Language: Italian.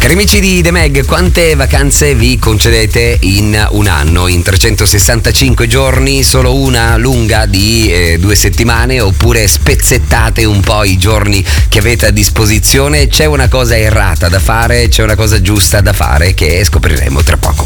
Cari amici di The Meg, quante vacanze vi concedete in un anno? In 365 giorni, solo una lunga di 2 settimane, oppure spezzettate un po' i giorni che avete a disposizione? C'è una cosa errata da fare, c'è una cosa giusta da fare che scopriremo tra poco.